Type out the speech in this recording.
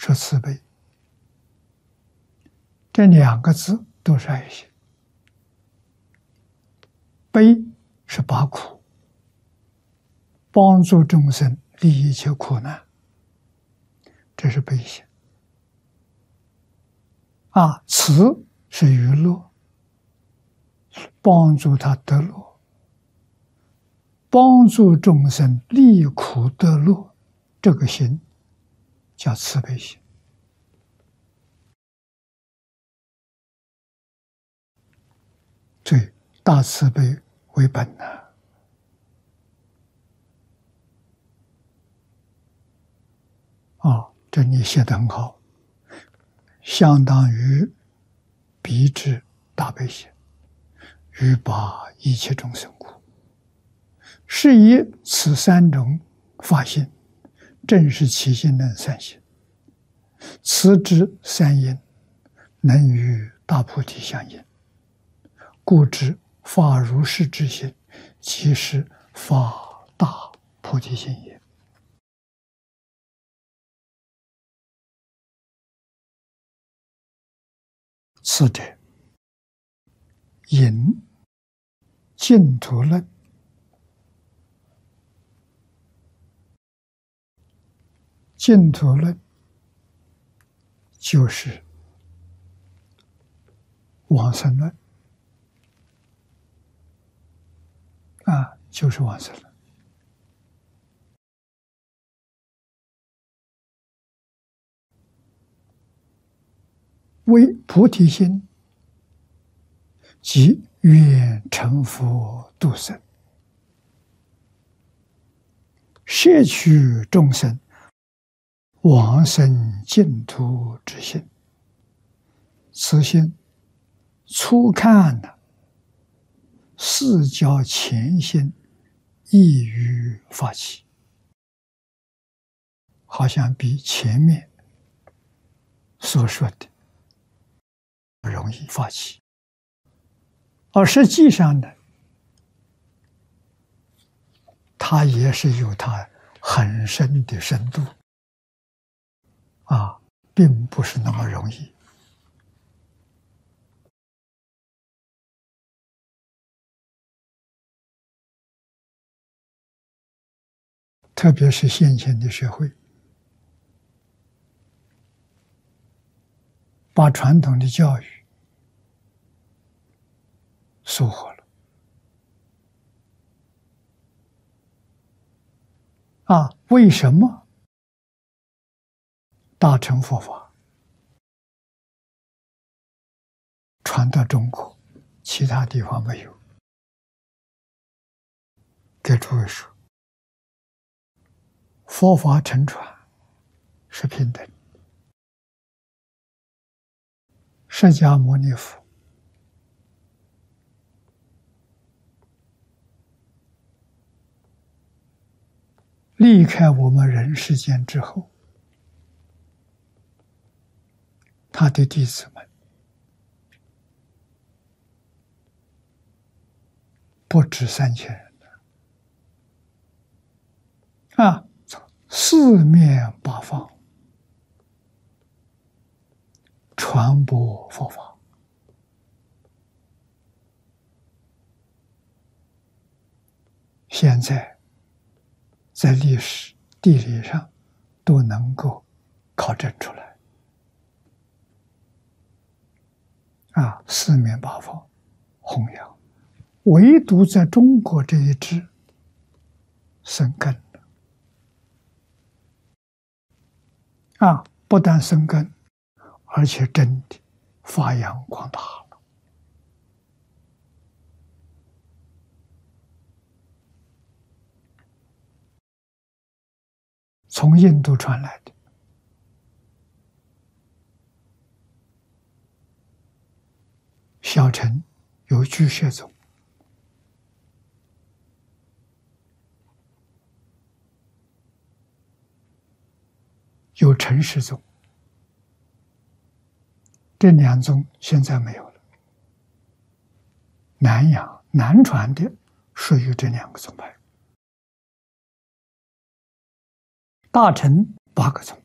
是慈悲，这两个字都是爱心。悲是拔苦，帮助众生离一切苦难，这是悲心。慈是娱乐，帮助他得乐，帮助众生离苦得乐，这个心叫慈悲心。所以大慈悲为本这里写得很好，相当于彼之大悲心，欲拔一切众生苦。是以此三种法性，正是起心动三心。此之三因，能与大菩提相应，故知发如是之心，即是发大菩提心也。此者，引净土论，净土论就是往生论就是往生论。为菩提心，即愿成佛度生，摄取众生往生净土之心。此心初看四教前心易于发起，好像比前面所说的容易发起，而实际上呢，它也是有它很深的深度并不是那么容易。特别是现前的社会，把传统的教育疏忽了。为什么大乘佛法传到中国，其他地方没有？给诸位说，佛法乘传是平等。释迦牟尼佛离开我们人世间之后，他的弟子们不止3000人四面八方传播佛法。现在在历史地理上都能够考证出来四面八方弘扬，唯独在中国这一支生根了不但生根，而且真的发扬光大了。从印度传来的小乘有巨蟹宗，有陈氏宗，这两宗现在没有了。南洋南传的属于这两个宗派，大乘8个宗，